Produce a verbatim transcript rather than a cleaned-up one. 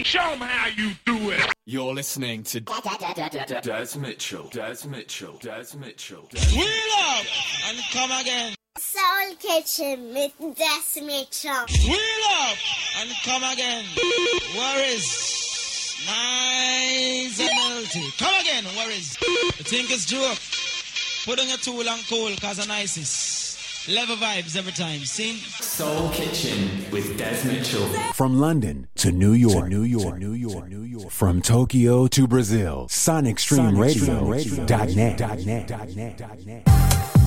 Show them how you do it. You're listening to Des Mitchell. Des Mitchell. Des Mitchell. Wheel up and come again. Soul Kitchen with Des Mitchell. Wheel up and come again. Worries. Nice and healthy. Come again, worries. You think it's joke? Put on your tool and cool cause of nices. Level vibes every time, see? Soul Kitchen with Des Mitchell. From London to New York, to New York, to New York, New York. From Tokyo to Brazil, Sonic Stream Radio, Radio, dot net, dot net, dot net, dot net.